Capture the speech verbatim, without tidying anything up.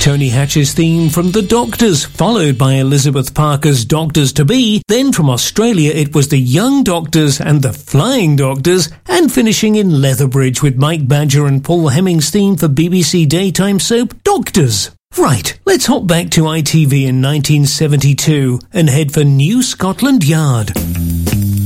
Tony Hatch's theme from The Doctors, followed by Elizabeth Parker's Doctors-to-Be. Then from Australia it was The Young Doctors and The Flying Doctors, and finishing in Leatherbridge with Mike Badger and Paul Hemming's theme for B B C daytime soap Doctors. Right, let's hop back to I T V in nineteen seventy-two and head for New Scotland Yard.